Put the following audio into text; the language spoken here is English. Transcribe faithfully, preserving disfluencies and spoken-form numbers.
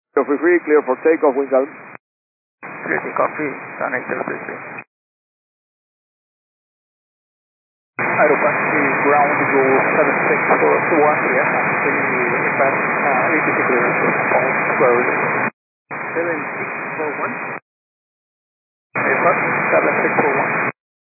Copy free, clear for takeoff, wind calm. Clear takeoff free, Sun eight zero three three. Aeropass ground go seven six four one three, request uh, A T C clearance for false close. seven six four one?